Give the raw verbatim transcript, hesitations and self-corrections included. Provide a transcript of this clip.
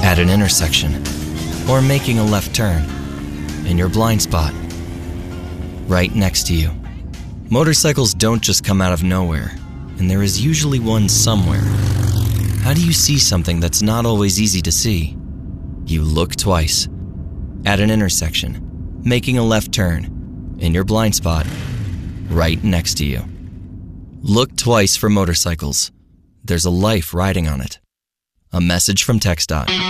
at an intersection, or making a left turn, in your blind spot, right next to you. Motorcycles don't just come out of nowhere, and there is usually one somewhere. How do you see something that's not always easy to see? You look twice. At an intersection, making a left turn, in your blind spot, right next to you. Look twice for motorcycles. There's a life riding on it. A message from TxDOT.